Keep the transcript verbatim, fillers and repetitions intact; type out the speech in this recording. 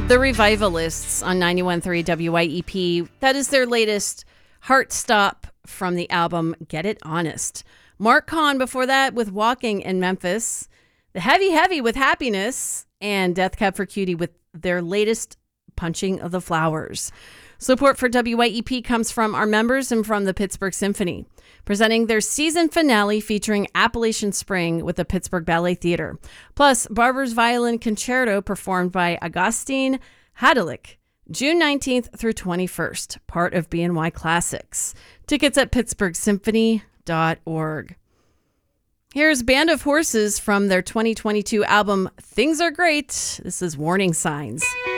The Revivalists on ninety-one point three W Y E P. That is their latest Heart Stop from the album Get It Honest. Mark Kahn before that with Walking in Memphis. The Heavy Heavy with Happiness. And Death Cab for Cutie with their latest Punching of the Flowers. Support for W Y E P comes from our members and from the Pittsburgh Symphony, presenting their season finale featuring Appalachian Spring with the Pittsburgh Ballet Theater. Plus, Barber's Violin Concerto performed by Agustin Hadalik, June nineteenth through twenty-first, part of B N Y Classics. Tickets at pittsburgh symphony dot org. Here's Band of Horses from their twenty twenty-two album Things Are Great. This is Warning Signs.